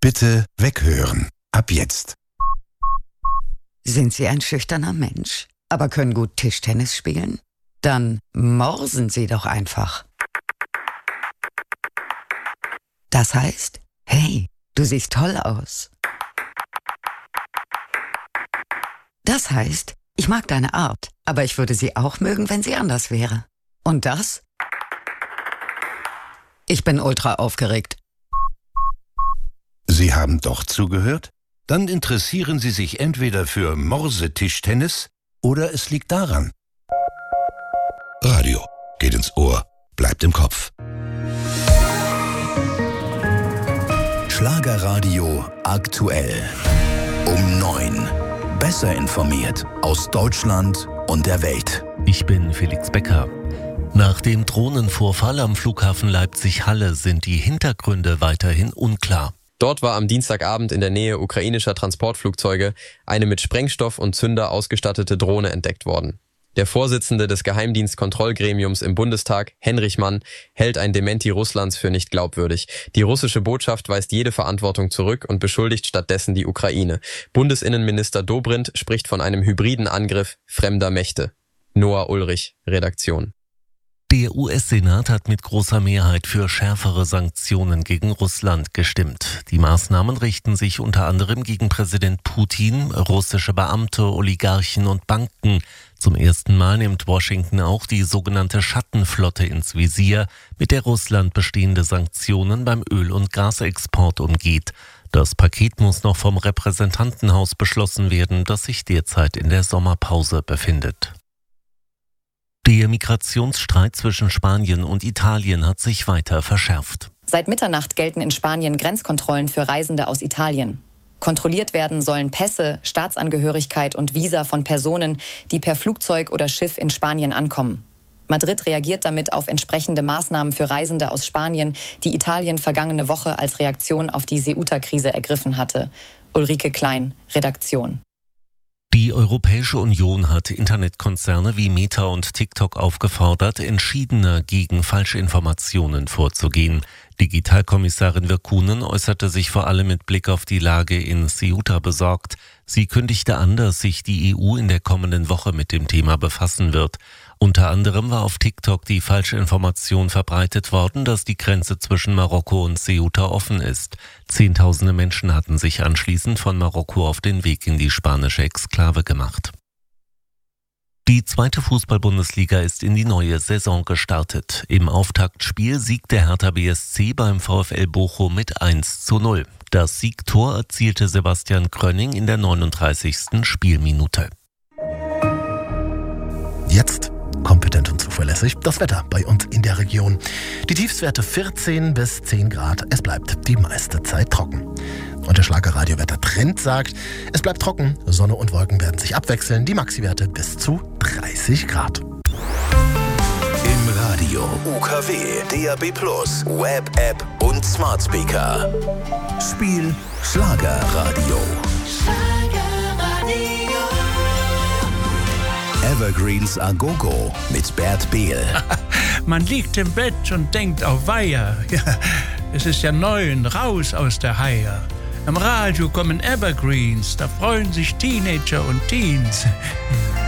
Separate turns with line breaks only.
Bitte weghören. Ab jetzt.
Sind Sie ein schüchterner Mensch, aber können gut Tischtennis spielen? Dann morsen Sie doch einfach. Das heißt, hey, du siehst toll aus. Das heißt, ich mag deine Art, aber ich würde sie auch mögen, wenn sie anders wäre. Und das? Ich bin ultra aufgeregt.
Sie haben doch zugehört? Dann interessieren Sie sich entweder für Morsetischtennis oder es liegt daran. Radio geht ins Ohr, bleibt im Kopf.
Schlagerradio aktuell. Um 9. Besser informiert aus Deutschland und der Welt.
Ich bin Felix Becker. Nach dem Drohnenvorfall am Flughafen Leipzig-Halle sind die Hintergründe weiterhin unklar.
Dort war am Dienstagabend in der Nähe ukrainischer Transportflugzeuge eine mit Sprengstoff und Zünder ausgestattete Drohne entdeckt worden. Der Vorsitzende des Geheimdienstkontrollgremiums im Bundestag, Henrich Mann, hält ein Dementi Russlands für nicht glaubwürdig. Die russische Botschaft weist jede Verantwortung zurück und beschuldigt stattdessen die Ukraine. Bundesinnenminister Dobrindt spricht von einem hybriden Angriff fremder Mächte. Noah Ulrich, Redaktion.
Der US-Senat hat mit großer Mehrheit für schärfere Sanktionen gegen Russland gestimmt. Die Maßnahmen richten sich unter anderem gegen Präsident Putin, russische Beamte, Oligarchen und Banken. Zum ersten Mal nimmt Washington auch die sogenannte Schattenflotte ins Visier, mit der Russland bestehende Sanktionen beim Öl- und Gasexport umgeht. Das Paket muss noch vom Repräsentantenhaus beschlossen werden, das sich derzeit in der Sommerpause befindet. Der Migrationsstreit zwischen Spanien und Italien hat sich weiter verschärft.
Seit Mitternacht gelten in Spanien Grenzkontrollen für Reisende aus Italien. Kontrolliert werden sollen Pässe, Staatsangehörigkeit und Visa von Personen, die per Flugzeug oder Schiff in Spanien ankommen. Madrid reagiert damit auf entsprechende Maßnahmen für Reisende aus Spanien, die Italien vergangene Woche als Reaktion auf die Ceuta-Krise ergriffen hatte. Ulrike Klein, Redaktion.
Die Europäische Union hat Internetkonzerne wie Meta und TikTok aufgefordert, entschiedener gegen Falschinformationen vorzugehen. Digitalkommissarin Virkkunen äußerte sich vor allem mit Blick auf die Lage in Ceuta besorgt. Sie kündigte an, dass sich die EU in der kommenden Woche mit dem Thema befassen wird. Unter anderem war auf TikTok die falsche Information verbreitet worden, dass die Grenze zwischen Marokko und Ceuta offen ist. Zehntausende Menschen hatten sich anschließend von Marokko auf den Weg in die spanische Exklave gemacht. Die zweite Fußball-Bundesliga ist in die neue Saison gestartet. Im Auftaktspiel siegte Hertha BSC beim VfL Bochum mit 1:0. Das Siegtor erzielte Sebastian Krönning in der 39. Spielminute.
Jetzt kompetent und zuverlässig das Wetter bei uns in der Region. Die Tiefstwerte 14 bis 10 Grad. Es bleibt die meiste Zeit trocken. Und der Schlagerradio-Wetter-Trend sagt, es bleibt trocken, Sonne und Wolken werden sich abwechseln, die Maxi-Werte bis zu 30 Grad.
Im Radio UKW, DAB+, Web-App und Smart Speaker. Spiel Schlagerradio. Evergreens a Go-Go mit Bert Behl.
Man liegt im Bett und denkt auf Weiher. Ja, es ist ja neu und raus aus der Haie. Am Radio kommen Evergreens, da freuen sich Teenager und Teens.